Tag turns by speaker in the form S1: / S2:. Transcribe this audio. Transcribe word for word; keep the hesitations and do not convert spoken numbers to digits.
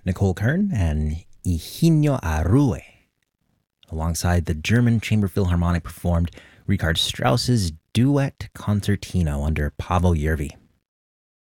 S1: Nicole Kern and Higinio Arrue. Alongside the German Chamber Philharmonic performed Richard Strauss's Duet Concertino under Pavel Yervi.